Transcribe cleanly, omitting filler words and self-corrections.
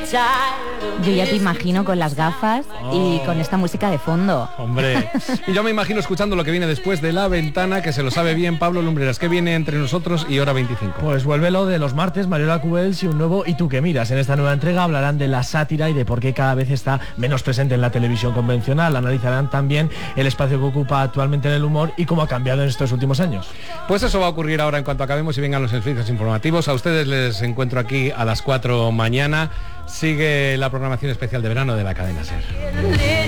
Yo ya te imagino con las gafas y con esta música de fondo. Hombre, y yo me imagino escuchando lo que viene después de La Ventana, que se lo sabe bien Pablo Lumbreras. ¿Qué viene entre nosotros y Hora 25? Pues vuelve lo de los martes, Mariola Cubels y un nuevo ¿Y tú qué miras? En esta nueva entrega hablarán de la sátira y de por qué cada vez está menos presente en la televisión convencional. Analizarán también el espacio que ocupa actualmente en el humor y cómo ha cambiado en estos últimos años. Pues eso va a ocurrir ahora en cuanto acabemos y vengan los servicios informativos. A ustedes les encuentro aquí a las 4 mañana. Sigue la programación especial de verano de la cadena SER.